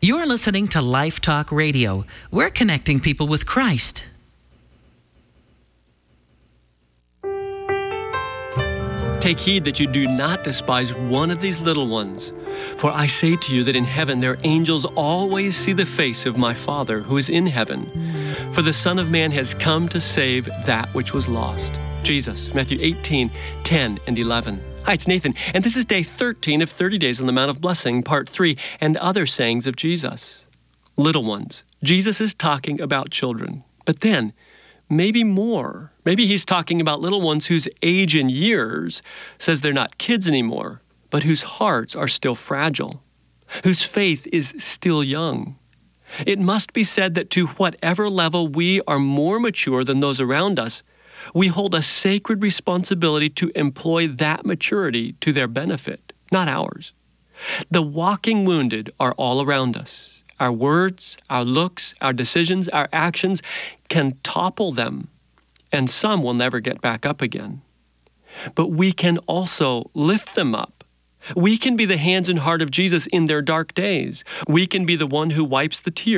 You're listening to Life Talk Radio. We're connecting people with Christ. Take heed that you do not despise one of these little ones. For I say to you that in heaven their angels always see the face of my Father who is in heaven. For the Son of Man has come to save that which was lost. Jesus, Matthew 18, 10 and 11. Hi, it's Nathan, and this is day 13 of 30 Days on the Mount of Blessing, part 3, and other sayings of Jesus. Little ones. Jesus is talking about children, but then maybe more. Maybe he's talking about little ones whose age in years says they're not kids anymore, but whose hearts are still fragile, whose faith is still young. It must be said that to whatever level we are more mature than those around us, we hold a sacred responsibility to employ that maturity to their benefit, not ours. The walking wounded are all around us. Our words, our looks, our decisions, our actions can topple them, and some will never get back up again. But we can also lift them up. We can be the hands and heart of Jesus in their dark days. We can be the one who wipes the tears